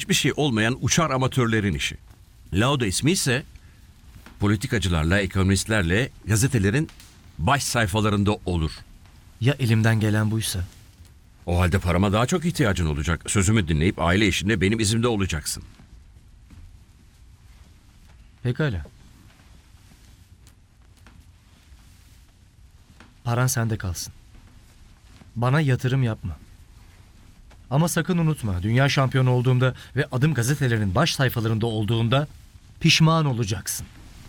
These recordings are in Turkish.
hiçbir şey olmayan uçar amatörlerin işi. Lauda ismi ise politikacılarla, ekonomistlerle gazetelerin baş sayfalarında olur. Ya elimden gelen buysa? O halde parama daha çok ihtiyacın olacak. Sözümü dinleyip aile işinde benim izimde olacaksın. Pekala. Paran sende kalsın. Bana yatırım yapma. Ama sakın unutma, dünya şampiyonu olduğumda ve adım gazetelerin baş sayfalarında olduğunda pişman olacaksın.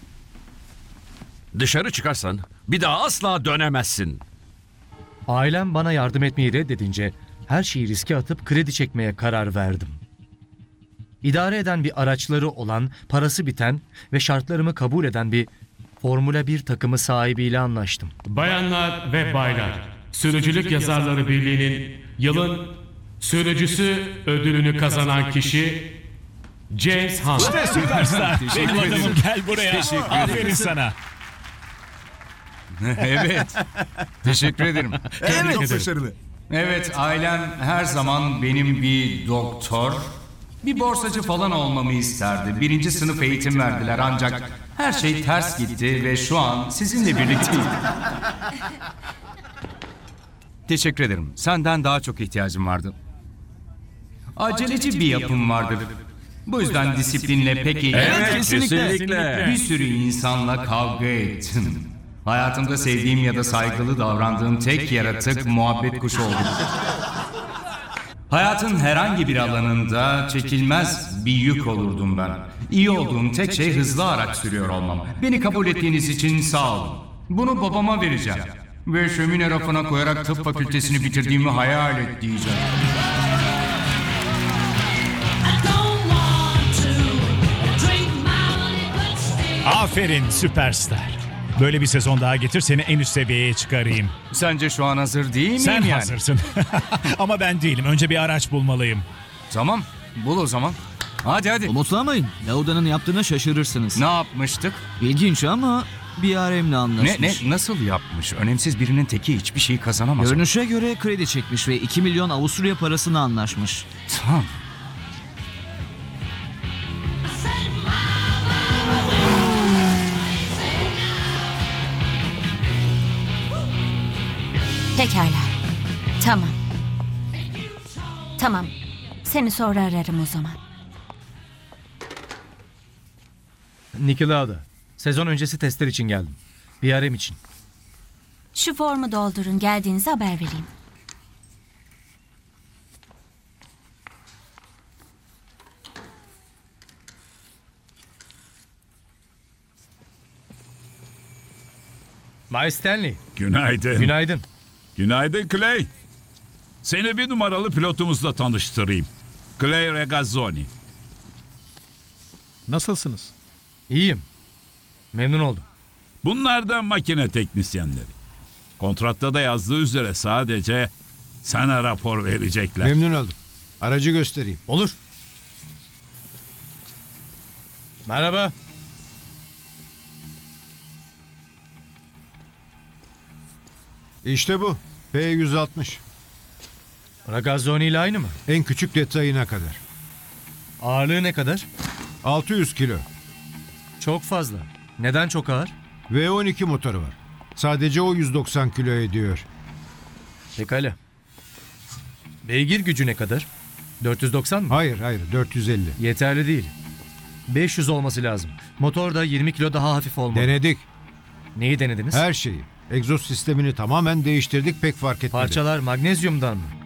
Dışarı çıkarsan bir daha asla dönemezsin. Ailem bana yardım etmeyi reddedince her şeyi riske atıp kredi çekmeye karar verdim. İdare eden bir araçları olan, parası biten ve şartlarımı kabul eden bir Formula 1 takımı sahibiyle anlaştım. Bayanlar ve baylar, Sürücülük Yazarları Birliği'nin yılın sürücüsü ödülünü kazanan kişi James Hunt. İşte süperstar. Benim adamım, gel buraya. Aferin sana. Evet. Teşekkür ederim. Evet. Çok başarılı. Evet, ailem her zaman benim bir doktor, bir borsacı falan olmamı isterdi. 1. sınıf eğitim verdiler ancak her şey ters gitti ve şu an sizinle birlikteyim. Teşekkür ederim. Senden daha çok ihtiyacım vardı. Aceleci bir yapım vardı. Bu yüzden disiplinle pek iyi. Evet, kesinlikle. Bir sürü insanla kavga ettim. Hayatımda sevdiğim ya da saygılı davrandığım tek yaratık muhabbet kuşu oldu. Hayatın herhangi bir alanında çekilmez bir yük olurdum ben. İyi olduğum tek şey hızlı araç sürüyor olmam. Beni kabul ettiğiniz için sağ olun. Bunu babama vereceğim. Ve şömine rafına koyarak tıp fakültesini bitirdiğimi hayal et diyeceğim. Aferin süperstar. Böyle bir sezon daha getir, seni en üst seviyeye çıkarayım. Sence şu an hazır değil miyim Sen yani? hazırsın. Ama ben değilim. Önce bir araç bulmalıyım. Tamam, bul o zaman. Hadi. Umutlanmayın. Lauda'nın yaptığına şaşırırsınız. Ne yapmıştık? İlginç ama bir haremle anlaşmış. Nasıl yapmış? Önemsiz birinin teki hiçbir şey kazanamaz. Görünüşe göre kredi çekmiş ve 2 milyon Avusturya parasını anlaşmış. Tamam. Pekala. Tamam. Seni sonra ararım o zaman. Niki Lauda, sezon öncesi testler için geldim. Bir harem için. Şu formu doldurun, geldiğinizi haber vereyim. Bay Stanley, Günaydın. günaydın. Günaydın Clay. Seni bir numaralı pilotumuzla tanıştırayım. Clay Regazzoni. Nasılsınız? İyiyim. Memnun oldum. Bunlar da makine teknisyenleri. Kontratta da yazdığı üzere sadece sana rapor verecekler. Memnun oldum. Aracı göstereyim. Olur. Merhaba. İşte bu. P160. Ragazzoni ile aynı mı? En küçük detayına kadar. Ağırlığı ne kadar? 600 kilo. Çok fazla. Neden çok ağır? V12 motoru var. Sadece o 190 kilo ediyor. Pekala. Beygir gücü ne kadar? 490 mı? Hayır 450. Yeterli değil. 500 olması lazım. Motor da 20 kilo daha hafif olmalı. Denedik. Neyi denediniz? Her şeyi. Egzoz sistemini tamamen değiştirdik, pek fark etmedi. Parçalar magnezyumdan mı?